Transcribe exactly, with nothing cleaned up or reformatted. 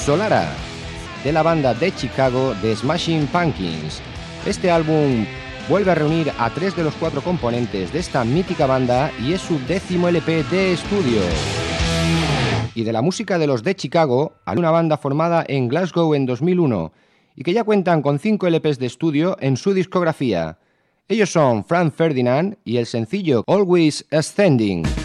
Solara, de la banda de Chicago The Smashing Pumpkins. Este álbum vuelve a reunir a tres de los cuatro componentes de esta mítica banda y es su décimo L P de estudio. Y de la música de los de Chicago, hay una banda formada en Glasgow en dos mil uno y que ya cuentan con cinco L Pes de estudio en su discografía. Ellos son Franz Ferdinand y el sencillo Always Ascending.